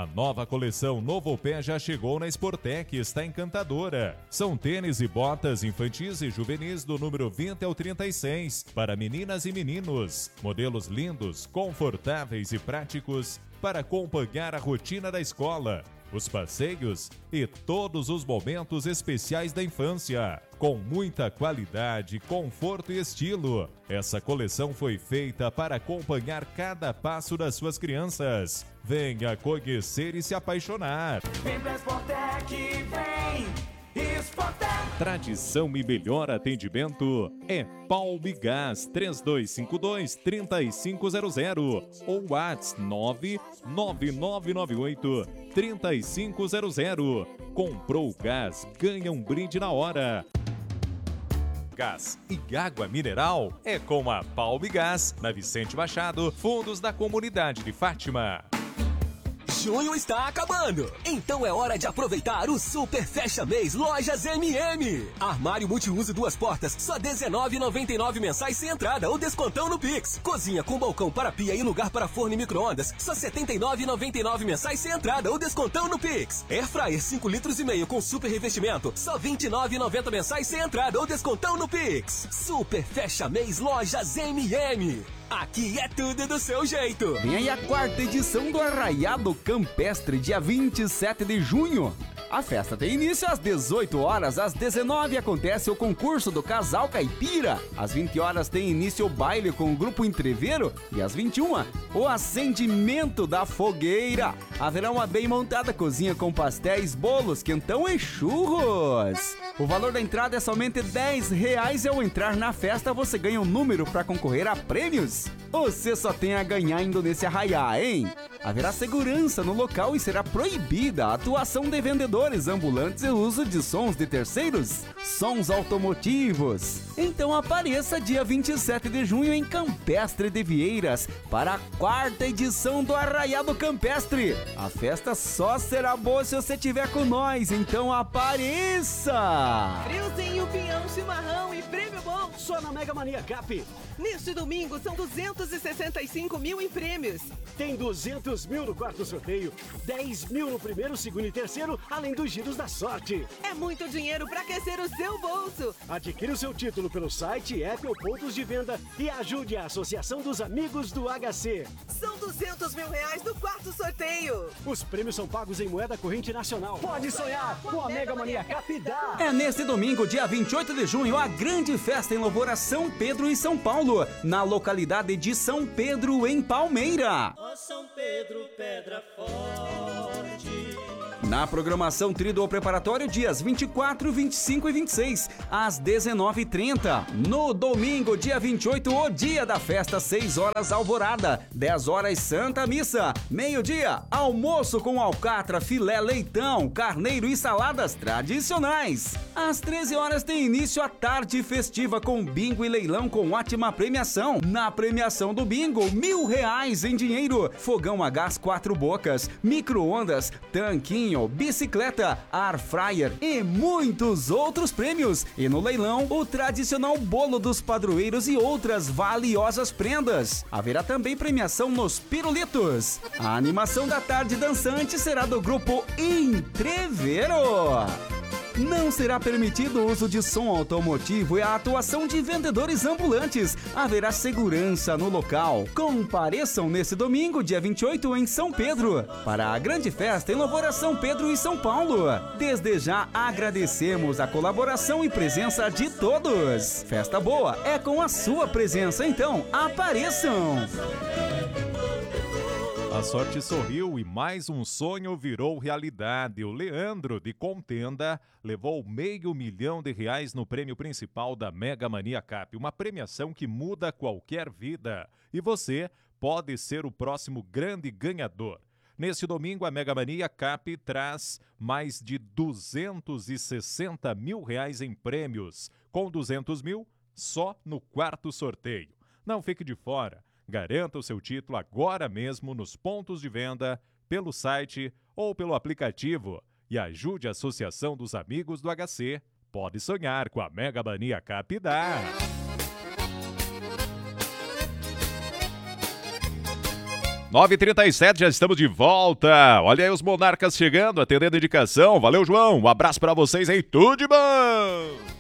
A nova coleção Novo Pé já chegou na Sportec e está encantadora. São tênis e botas infantis e juvenis do número 20 ao 36 para meninas e meninos. Modelos lindos, confortáveis e práticos para acompanhar a rotina da escola, os passeios e todos os momentos especiais da infância. Com muita qualidade, conforto e estilo. Essa coleção foi feita para acompanhar cada passo das suas crianças. Venha conhecer e se apaixonar. Vem pra Sportec, vem! Sportec! Tradição e melhor atendimento é Palmigás 3252-3500 ou WhatsApp 99998-3500. Comprou gás, ganha um brinde na hora. Gás e água mineral é com a Palmigás, na Vicente Machado, fundos da comunidade de Fátima. Junho está acabando, então é hora de aproveitar o Super Fecha Mês Lojas MM. Armário multiuso 2 portas, só R$19,99 mensais sem entrada ou descontão no Pix. Cozinha com balcão para pia e lugar para forno e micro-ondas, só R$79,99 mensais sem entrada ou descontão no Pix. Air Fryer 5,5 litros com super revestimento, só R$29,90 mensais sem entrada ou descontão no Pix. Super Fecha Mês Lojas MM. Aqui é tudo do seu jeito. Vem aí a 4ª edição do Arraiado Campestre, dia 27 de junho. A festa tem início às 18 horas, às 19 acontece o concurso do Casal Caipira. Às 20 horas tem início o baile com o Grupo Entreveiro e às 21 o acendimento da fogueira. Haverá uma bem montada cozinha com pastéis, bolos, quentão e churros. O valor da entrada é somente R$10 e ao entrar na festa você ganha um número para concorrer a prêmios. Você só tem a ganhar indo nesse arraiá, hein? Haverá segurança no local e será proibida a atuação de vendedores ambulantes e o uso de sons de terceiros, sons automotivos. Então apareça dia 27 de junho em Campestre de Vieiras para a 4ª edição do Arraiado Campestre. A festa só será boa se você estiver com nós, então apareça! Friozinho, pinhão, chimarrão e prêmio bom só na Mega Mania Cap. Neste domingo são 265 mil em prêmios. Tem 200 mil no quarto sorteio, 10 mil no primeiro, segundo e terceiro, além dos giros da sorte. É muito dinheiro para aquecer o seu bolso. Adquira o seu título pelo site, app ou pontos de venda e ajude a Associação dos Amigos do HC. São 200 mil reais no quarto sorteio. Os prêmios são pagos em moeda corrente nacional. Pode sonhar com a Mega Mania Cap dá. É neste domingo, dia 28 de junho, a grande festa em louvor a São Pedro e São Paulo, na localidade de São Pedro, em Palmeira. Ó São Pedro, pedra forte. Na programação Tríduo Preparatório, dias 24, 25 e 26, às 19h30. No domingo, dia 28, o dia da festa, 6 horas alvorada, 10 horas Santa Missa, meio-dia, almoço com alcatra, filé, leitão, carneiro e saladas tradicionais. Às 13 horas tem início a tarde festiva com bingo e leilão com ótima premiação. Na premiação do bingo, R$1.000 em dinheiro, fogão a gás 4 bocas, micro-ondas, tanquinho, bicicleta, air fryer e muitos outros prêmios. E no leilão, o tradicional bolo dos padroeiros e outras valiosas prendas. Haverá também premiação nos pirulitos. A animação da tarde dançante será do grupo Entreveiro. Não será permitido o uso de som automotivo e a atuação de vendedores ambulantes. Haverá segurança no local. Compareçam nesse domingo, dia 28, em São Pedro, para a grande festa em louvor a São Pedro e São Paulo. Desde já agradecemos a colaboração e presença de todos. Festa boa é com a sua presença, então apareçam! A sorte sorriu e mais um sonho virou realidade. O Leandro, de Contenda, levou R$500 mil no prêmio principal da Mega Mania Cap, uma premiação que muda qualquer vida. E você pode ser o próximo grande ganhador. Neste domingo, a Mega Mania Cap traz mais de R$260 mil em prêmios, com 200 mil só no quarto sorteio. Não fique de fora. Garanta o seu título agora mesmo nos pontos de venda, pelo site ou pelo aplicativo e ajude a Associação dos Amigos do HC. Pode sonhar com a Mega Mania Cap dá! 9h37, já estamos de volta. Olha aí os monarcas chegando, atendendo a indicação. Valeu, João. Um abraço pra vocês aí. Tudo de bom!